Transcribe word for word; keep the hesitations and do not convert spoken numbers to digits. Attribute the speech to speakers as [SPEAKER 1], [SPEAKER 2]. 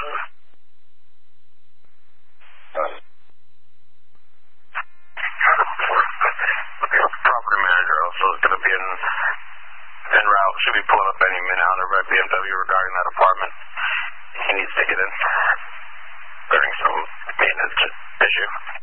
[SPEAKER 1] Property manager also is going to be in, en route. Should be pulling up any minute on the red B M W regarding that apartment. He needs to get in during some maintenance issue.